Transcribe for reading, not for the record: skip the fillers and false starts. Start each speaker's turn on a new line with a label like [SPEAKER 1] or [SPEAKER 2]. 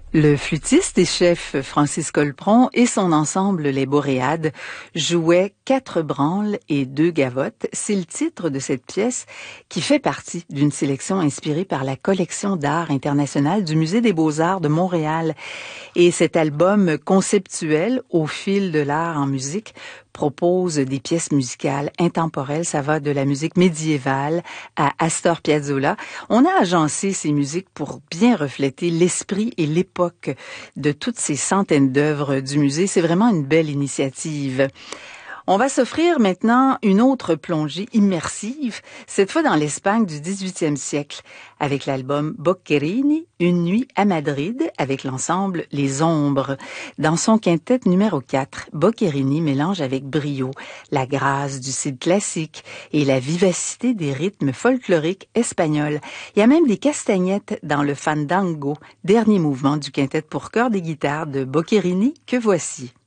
[SPEAKER 1] Le flûtiste et chef Francis Colpron et son ensemble Les Boréades jouaient 4 branles et 2 gavottes. C'est le titre de cette pièce qui fait partie d'une sélection inspirée par la collection d'art international du Musée des Beaux-Arts de Montréal. Et cet album conceptuel au fil de l'art en musique propose des pièces musicales intemporelles. Ça va de la musique médiévale à Astor Piazzolla. On a agencé ces musiques pour bien refléter l'esprit et l'époque de toutes ces centaines d'œuvres du musée. C'est vraiment une belle initiative. On va s'offrir maintenant une autre plongée immersive, cette fois dans l'Espagne du 18e siècle, avec l'album Boccherini, Une nuit à Madrid, avec l'ensemble Les Ombres. Dans son quintet numéro 4, Boccherini mélange avec brio la grâce du style classique et la vivacité des rythmes folkloriques espagnols. Il y a même des castagnettes dans le fandango, dernier mouvement du quintet pour cordes et guitare de Boccherini que voici.